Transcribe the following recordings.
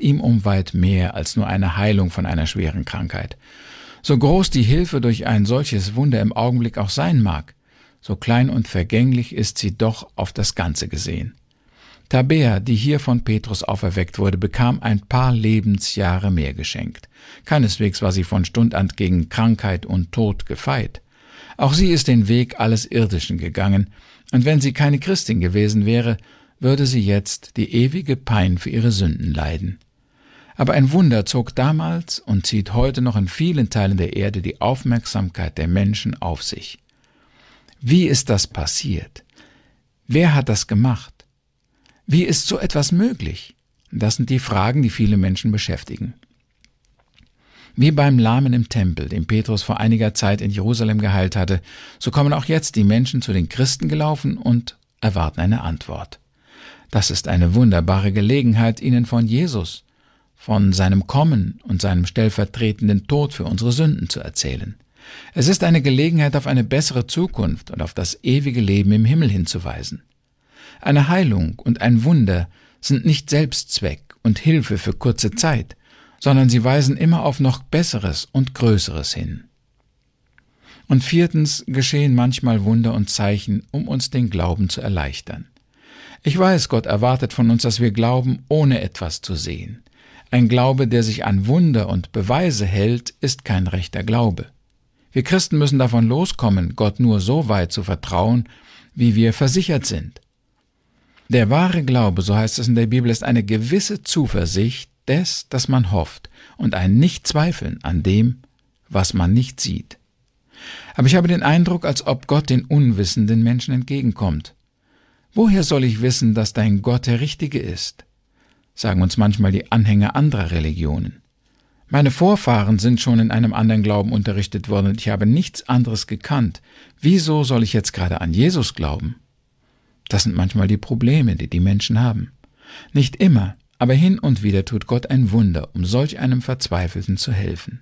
ihm um weit mehr als nur eine Heilung von einer schweren Krankheit. So groß die Hilfe durch ein solches Wunder im Augenblick auch sein mag, so klein und vergänglich ist sie doch auf das Ganze gesehen. Tabea, die hier von Petrus auferweckt wurde, bekam ein paar Lebensjahre mehr geschenkt. Keineswegs war sie von Stund an gegen Krankheit und Tod gefeit. Auch sie ist den Weg alles Irdischen gegangen, und wenn sie keine Christin gewesen wäre, würde sie jetzt die ewige Pein für ihre Sünden leiden. Aber ein Wunder zog damals und zieht heute noch in vielen Teilen der Erde die Aufmerksamkeit der Menschen auf sich. Wie ist das passiert? Wer hat das gemacht? Wie ist so etwas möglich? Das sind die Fragen, die viele Menschen beschäftigen. Wie beim Lahmen im Tempel, den Petrus vor einiger Zeit in Jerusalem geheilt hatte, so kommen auch jetzt die Menschen zu den Christen gelaufen und erwarten eine Antwort. Das ist eine wunderbare Gelegenheit, ihnen von Jesus, von seinem Kommen und seinem stellvertretenden Tod für unsere Sünden zu erzählen. Es ist eine Gelegenheit, auf eine bessere Zukunft und auf das ewige Leben im Himmel hinzuweisen. Eine Heilung und ein Wunder sind nicht Selbstzweck und Hilfe für kurze Zeit, sondern sie weisen immer auf noch Besseres und Größeres hin. Und viertens geschehen manchmal Wunder und Zeichen, um uns den Glauben zu erleichtern. Ich weiß, Gott erwartet von uns, dass wir glauben, ohne etwas zu sehen. Ein Glaube, der sich an Wunder und Beweise hält, ist kein rechter Glaube. Wir Christen müssen davon loskommen, Gott nur so weit zu vertrauen, wie wir versichert sind. Der wahre Glaube, so heißt es in der Bibel, ist eine gewisse Zuversicht des, dass man hofft, und ein Nicht-Zweifeln an dem, was man nicht sieht. Aber ich habe den Eindruck, als ob Gott den unwissenden Menschen entgegenkommt. Woher soll ich wissen, dass dein Gott der Richtige ist? Sagen uns manchmal die Anhänger anderer Religionen. Meine Vorfahren sind schon in einem anderen Glauben unterrichtet worden und ich habe nichts anderes gekannt. Wieso soll ich jetzt gerade an Jesus glauben? Das sind manchmal die Probleme, die die Menschen haben. Nicht immer, aber hin und wieder tut Gott ein Wunder, um solch einem Verzweifelten zu helfen.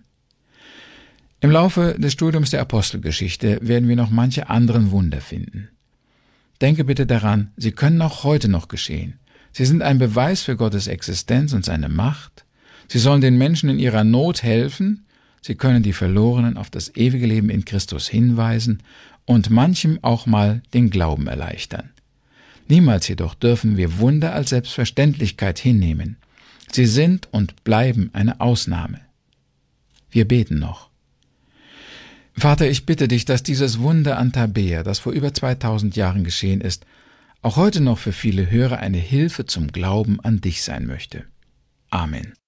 Im Laufe des Studiums der Apostelgeschichte werden wir noch manche anderen Wunder finden. Denke bitte daran, sie können auch heute noch geschehen. Sie sind ein Beweis für Gottes Existenz und seine Macht. Sie sollen den Menschen in ihrer Not helfen. Sie können die Verlorenen auf das ewige Leben in Christus hinweisen und manchem auch mal den Glauben erleichtern. Niemals jedoch dürfen wir Wunder als Selbstverständlichkeit hinnehmen. Sie sind und bleiben eine Ausnahme. Wir beten noch. Vater, ich bitte dich, dass dieses Wunder an Tabea, das vor über 2000 Jahren geschehen ist, auch heute noch für viele Hörer eine Hilfe zum Glauben an dich sein möchte. Amen.